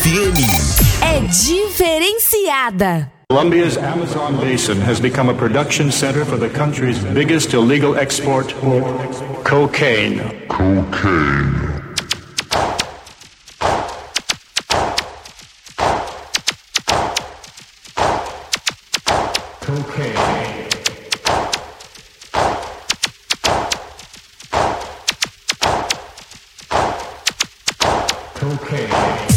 FM. É diferenciada. Colombia's Amazon basin has become a production center for the country's biggest illegal export, cocaine. Cocaine.